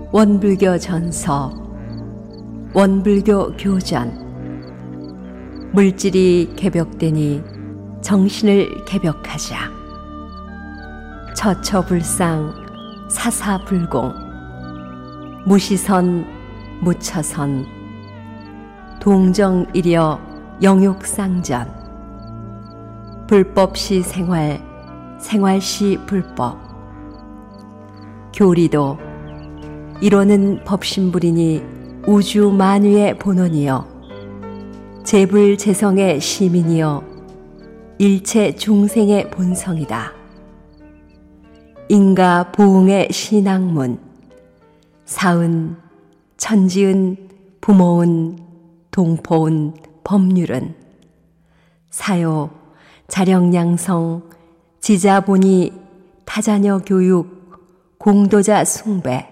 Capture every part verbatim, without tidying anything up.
원불교 전서, 원불교 교전. 물질이 개벽되니 정신을 개벽하자. 처처불상 사사불공. 무시선 무처선. 동정이려 영육상전. 불법시 생활, 생활시 불법. 교리도 이로는 법신불이니 우주 만유의 본원이여 재불재성의 시민이여 일체 중생의 본성이다. 인가 보응의 신앙문. 사은, 천지은, 부모은, 동포은, 법률은 사요, 자령양성, 지자본이 타자녀 교육, 공도자 숭배.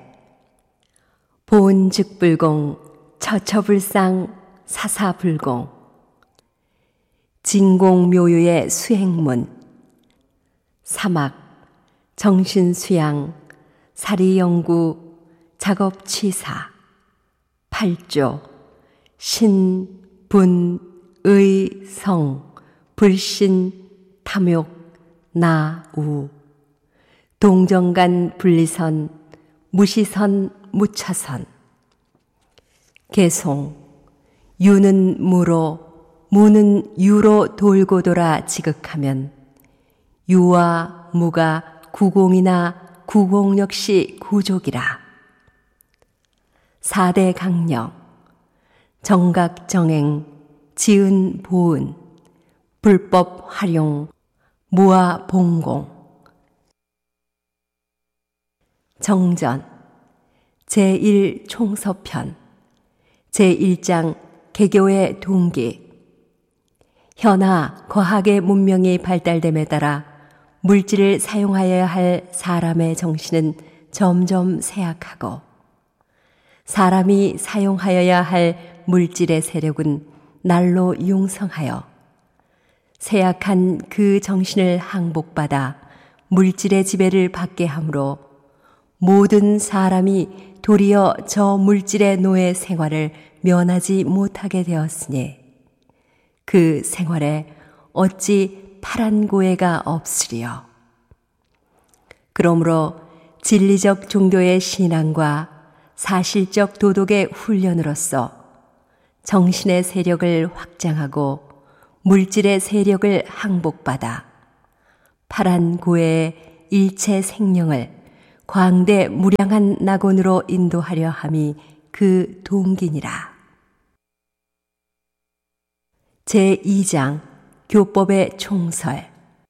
보은즉불공, 처처불상, 사사불공. 진공묘유의 수행문. 사막, 정신수양, 사리연구, 작업취사. 팔조, 신, 분, 의, 성, 불신, 탐욕, 나, 우. 동정간 분리선, 무시선, 무차선. 개송, 유는 무로, 무는 유로 돌고 돌아 지극하면 유와 무가 구공이나 구공 역시 구족이라. 사대 강령, 정각정행, 지은 보은, 불법 활용, 무아 봉공. 정전, 제일 총서편, 제일 장 개교의 동기. 현아 과학의 문명이 발달됨에 따라 물질을 사용하여야 할 사람의 정신은 점점 쇠약하고 사람이 사용하여야 할 물질의 세력은 날로 융성하여 쇠약한 그 정신을 항복받아 물질의 지배를 받게 하므로 모든 사람이 도리어 저 물질의 노예 생활을 면하지 못하게 되었으니 그 생활에 어찌 파란 고해가 없으리요. 그러므로 진리적 종교의 신앙과 사실적 도덕의 훈련으로서 정신의 세력을 확장하고 물질의 세력을 항복받아 파란 고해의 일체 생명을 광대 무량한 낙원으로 인도하려 함이 그 동기니라. 제이 장 교법의 총설.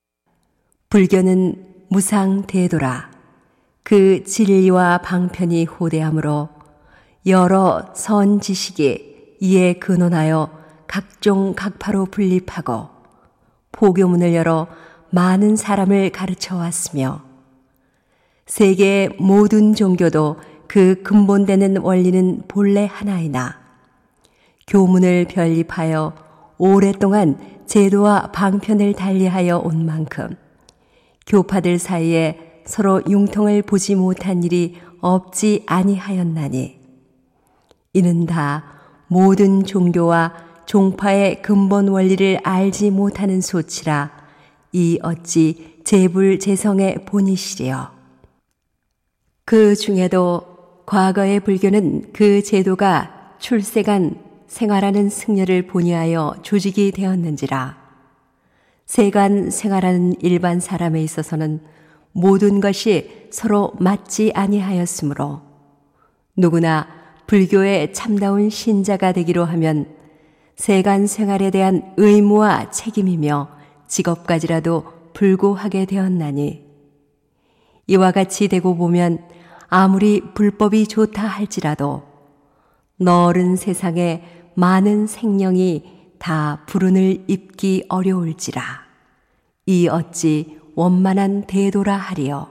불교는 무상대도라. 그 진리와 방편이 호대하므로 여러 선지식이 이에 근원하여 각종 각파로 분립하고 포교문을 열어 많은 사람을 가르쳐 왔으며 세계의 모든 종교도 그 근본되는 원리는 본래 하나이나 교문을 변립하여 오랫동안 제도와 방편을 달리하여 온 만큼 교파들 사이에 서로 융통을 보지 못한 일이 없지 아니하였나니 이는 다 모든 종교와 종파의 근본 원리를 알지 못하는 소치라. 이 어찌 재불재성의 본이시리요. 그 중에도 과거의 불교는 그 제도가 출세간 생활하는 승려를 본의하여 조직이 되었는지라. 세간 생활하는 일반 사람에 있어서는 모든 것이 서로 맞지 아니하였으므로 누구나 불교의 참다운 신자가 되기로 하면 세간 생활에 대한 의무와 책임이며 직업까지라도 불구하게 되었나니 이와 같이 되고 보면 아무리 불법이 좋다 할지라도 넓은 세상에 많은 생명이 다 불운을 입기 어려울지라. 이 어찌 원만한 대도라 하리요.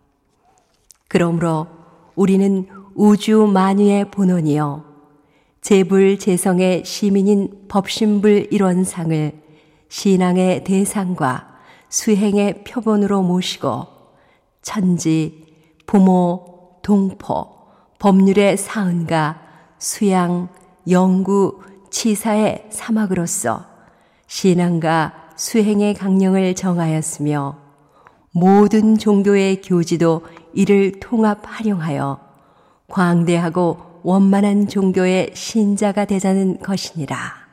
그러므로 우리는 우주 만유의 본원이요 재불재성의 시민인 법신불 일원상을 신앙의 대상과 수행의 표본으로 모시고 천지, 부모, 동포, 법률의 사은가, 수양, 영구, 치사의 사막으로서 신앙과 수행의 강령을 정하였으며 모든 종교의 교지도 이를 통합 활용하여 광대하고 원만한 종교의 신자가 되자는 것이니라.